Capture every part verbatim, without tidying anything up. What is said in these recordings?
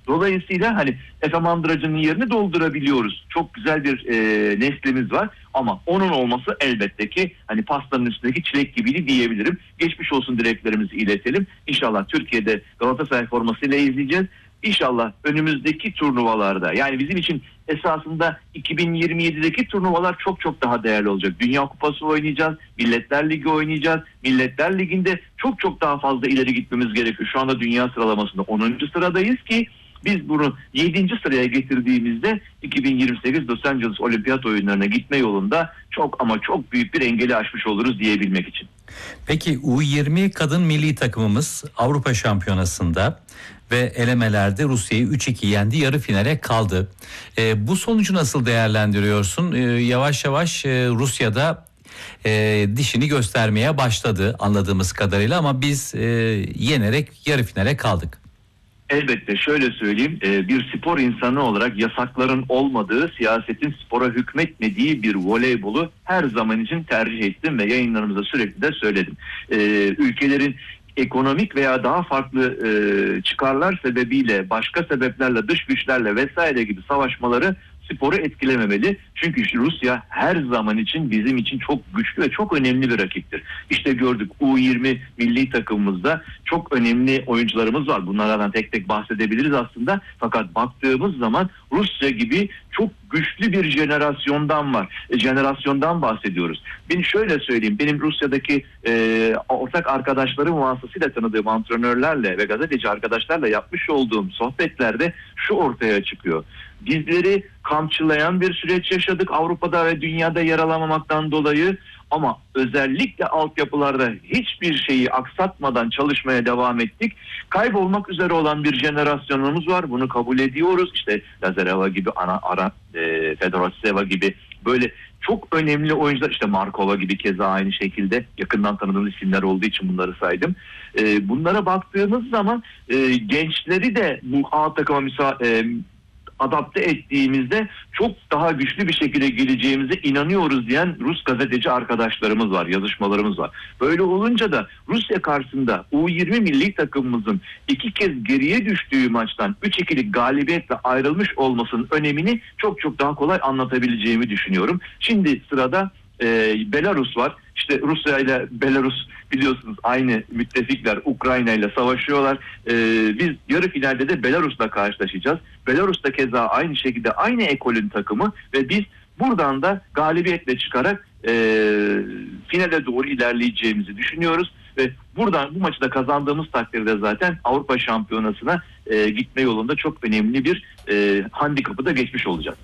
Dolayısıyla hani Efe Mandıracı'nın yerini doldurabiliyoruz. Çok güzel bir e, neslimiz var ama onun olması elbette ki hani pastanın üstündeki çilek gibiydi diyebilirim. Geçmiş olsun dileklerimizi iletelim. İnşallah Türkiye'de Galatasaray formasıyla izleyeceğiz. İnşallah önümüzdeki turnuvalarda, yani bizim için esasında iki bin yirmi yedideki turnuvalar çok çok daha değerli olacak. Dünya Kupası oynayacağız, Milletler Ligi oynayacağız. Milletler Ligi'nde çok çok daha fazla ileri gitmemiz gerekiyor. Şu anda dünya sıralamasında onuncu sıradayız ki biz bunu yedinci sıraya getirdiğimizde iki bin yirmi sekiz Los Angeles Olimpiyat Oyunları'na gitme yolunda çok ama çok büyük bir engeli aşmış oluruz diyebilmek için. Peki U yirmi kadın milli takımımız Avrupa Şampiyonası'nda ve elemelerde Rusya'yı üç iki yendi, yarı finale kaldı. E, bu sonucu nasıl değerlendiriyorsun? E, yavaş yavaş e, Rusya'da e, dişini göstermeye başladı anladığımız kadarıyla ama biz e, yenerek yarı finale kaldık. Elbette şöyle söyleyeyim, bir spor insanı olarak yasakların olmadığı, siyasetin spora hükmetmediği bir voleybolu her zaman için tercih ettim ve yayınlarımızda sürekli de söyledim. Ülkelerin ekonomik veya daha farklı çıkarlar sebebiyle, başka sebeplerle, dış güçlerle vesaire gibi savaşmaları sporu etkilememeli. Çünkü işte Rusya her zaman için bizim için çok güçlü ve çok önemli bir rakiptir. İşte gördük, U yirmi milli takımımızda çok önemli oyuncularımız var. Bunlardan tek tek bahsedebiliriz aslında. Fakat baktığımız zaman Rusya gibi çok güçlü bir jenerasyondan var. E, jenerasyondan bahsediyoruz. Ben şöyle söyleyeyim. Benim Rusya'daki e, ortak arkadaşlarım vasıtasıyla tanıdığım antrenörlerle ve gazeteci arkadaşlarla yapmış olduğum sohbetlerde şu ortaya çıkıyor. Bizleri kamçılayan bir süreç yaşadık Avrupa'da ve dünyada yer alamamaktan dolayı, ama özellikle altyapılarda hiçbir şeyi aksatmadan çalışmaya devam ettik. Kaybolmak üzere olan bir jenerasyonumuz var. Bunu kabul ediyoruz. İşte Lazareva gibi, Ana Ara, e, Fedoroseva gibi böyle çok önemli oyuncular, işte Markova gibi keza aynı şekilde yakından tanıdığımız isimler olduğu için bunları saydım. E, bunlara baktığımız zaman e, gençleri de bu A takıma müsa e, adapte ettiğimizde çok daha güçlü bir şekilde geleceğimize inanıyoruz diyen Rus gazeteci arkadaşlarımız var, yazışmalarımız var. Böyle olunca da Rusya karşısında U yirmi milli takımımızın iki kez geriye düştüğü maçtan üç ikilik galibiyetle ayrılmış olmasının önemini çok çok daha kolay anlatabileceğimi düşünüyorum. Şimdi sırada e, Belarus var. İşte Rusya ile Belarus biliyorsunuz aynı müttefikler, Ukrayna ile savaşıyorlar. Ee, biz yarı finalde de Belarus'la karşılaşacağız. Belarus da keza aynı şekilde aynı ekolün takımı ve biz buradan da galibiyetle çıkarak e, finale doğru ilerleyeceğimizi düşünüyoruz. Ve buradan bu maçı da kazandığımız takdirde zaten Avrupa Şampiyonası'na e, gitme yolunda çok önemli bir e, handikapı da geçmiş olacağız.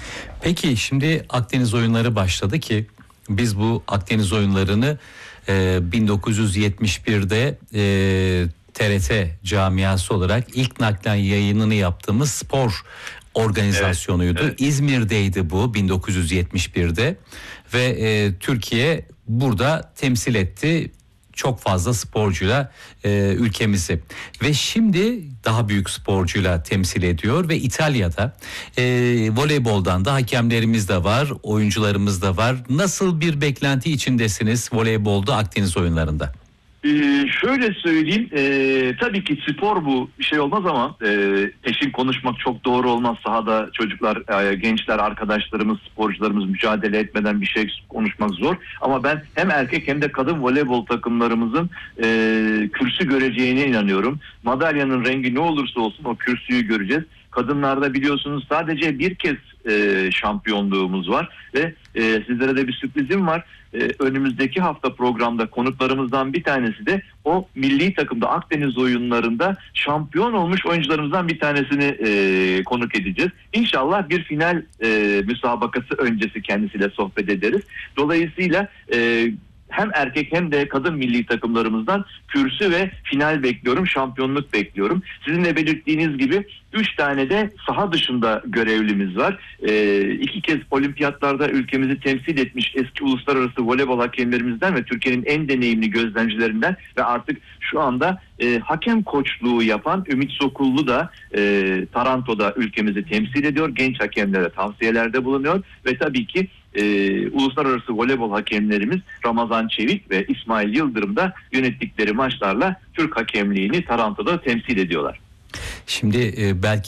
Peki şimdi Akdeniz oyunları başladı ki biz bu Akdeniz oyunlarını e, bin dokuz yüz yetmiş birde e, T R T camiası olarak ilk naklen yayınını yaptığımız spor organizasyonuydu. Evet, evet. İzmir'deydi bu bin dokuz yüz yetmiş birde ve e, Türkiye burada temsil etti çok fazla sporcuyla e, ülkemizi ve şimdi daha büyük sporcuyla temsil ediyor ve İtalya'da e, voleyboldan da hakemlerimiz de var, oyuncularımız da var. Nasıl bir beklenti içindesiniz voleybolda Akdeniz oyunlarında? Ee, şöyle söyleyeyim, e, tabii ki spor bu bir şey olmaz ama e, peşin konuşmak çok doğru olmaz. Sahada çocuklar, e, gençler, arkadaşlarımız, sporcularımız mücadele etmeden bir şey konuşmak zor. Ama ben hem erkek hem de kadın voleybol takımlarımızın e, kürsü göreceğine inanıyorum. Madalyanın rengi ne olursa olsun o kürsüyü göreceğiz. Kadınlarda biliyorsunuz sadece bir kez e, şampiyonluğumuz var ve e, sizlere de bir sürprizim var. E, önümüzdeki hafta programda konuklarımızdan bir tanesi de o milli takımda Akdeniz oyunlarında şampiyon olmuş oyuncularımızdan bir tanesini e, konuk edeceğiz. İnşallah bir final e, müsabakası öncesi kendisiyle sohbet ederiz. Dolayısıyla e, hem erkek hem de kadın milli takımlarımızdan kürsü ve final bekliyorum, şampiyonluk bekliyorum. Sizin de belirttiğiniz gibi üç tane de saha dışında görevlimiz var. Ee, iki kez olimpiyatlarda ülkemizi temsil etmiş eski uluslararası voleybol hakemlerimizden ve Türkiye'nin en deneyimli gözlemcilerinden ve artık şu anda e, hakem koçluğu yapan Ümit Sokullu da e, Taranto'da ülkemizi temsil ediyor. Genç hakemlere tavsiyelerde bulunuyor ve tabii ki Ee, uluslararası voleybol hakemlerimiz Ramazan Çevik ve İsmail Yıldırım da yönettikleri maçlarla Türk hakemliğini Taranto'da temsil ediyorlar. Şimdi e, belki